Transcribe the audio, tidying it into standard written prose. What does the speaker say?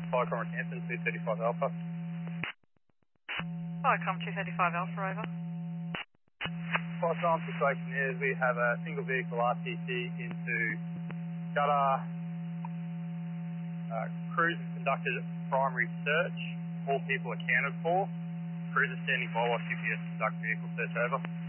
Viacom Rockhampton, 235 Alpha. Viacom 235 Alpha, over. Viacom, situation is we have a single vehicle RTC into gutter. Crews conducted primary search. All people accounted for. Crews are standing by while CPS conduct vehicle search, over.